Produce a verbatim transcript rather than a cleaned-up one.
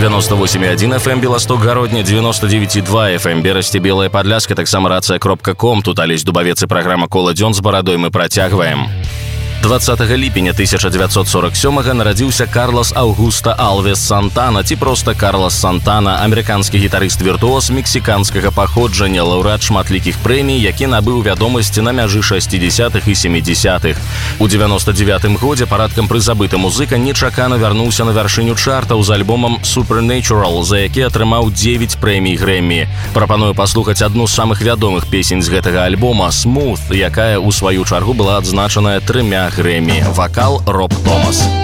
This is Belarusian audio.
девяносто восемь и один эф эм Белосток Гародня, девяносто девять и два эф эм Берасці Белая Падляска, таксама рацыя кропка ком. Тут Алесь Дубавец і праграма «Кола дзён» з барадой мы працягваем. двадцатага ліпеня тысяча девятьсот сорок сёмага нарадзіўся Карлос Аугуста Алвес Сантана, ці проста Карлос Сантана, амерыканскі гітарыст-віртуоз мексіканскага паходжання, лаўрэат шматлікіх прэмій, які набыў вядомасці на мяжы шасцідзясятых і сямідзясятых. У девяносто девятым годзе парадкам прызабыты музыка нечакана вярнуўся на вяршыню чартаў з альбомам Supernatural, за які атрымаў дзевяць прэмій Грэммі. Прапаную паслухаць адну з самых вядомых песень з гэтага альбома «Smooth», якая ў сваю чаргу была адзначаная трымя Грэммі. Вакал Роб Томас.